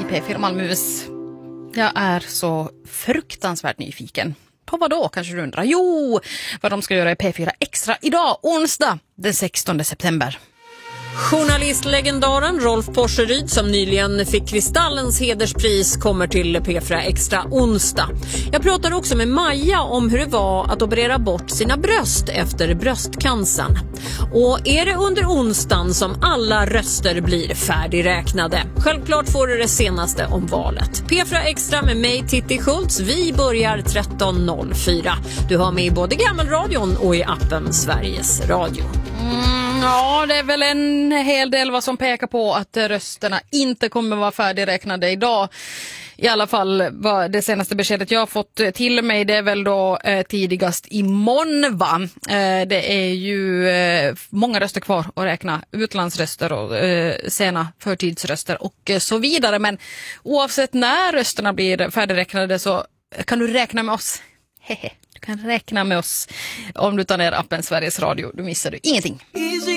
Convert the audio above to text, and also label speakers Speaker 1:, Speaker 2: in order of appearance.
Speaker 1: P4 Malmöhus. Jag är så fruktansvärt nyfiken. På vad då, kanske du undrar? Jo, vad de ska göra i P4 Extra idag, onsdag den 16 september.
Speaker 2: Journalistlegendaren Rolf Porseryd, som nyligen fick Kristallens hederspris, kommer till P4 Extra onsdag. Jag pratar också med Maja om hur det var att operera bort sina bröst efter bröstcancern. Och är det under onsdagen som alla röster blir färdigräknade? Självklart får du det senaste om valet. P4 Extra med mig, Titti Schultz. Vi börjar 13.04. Du har med i både gammelradion och i appen Sveriges Radio.
Speaker 1: Ja, det är väl en hel del vad som pekar på att rösterna inte kommer vara färdigräknade idag. I alla fall var det senaste beskedet jag har fått till mig, det är väl då tidigast imorgon, va? Det är ju många röster kvar att räkna, utlandsröster och sena förtidsröster och så vidare. Men oavsett när rösterna blir färdigräknade så kan du räkna med oss. Hehe. Du kan räkna med oss om du tar ner appen Sveriges Radio. Då missar du ingenting.
Speaker 3: Easy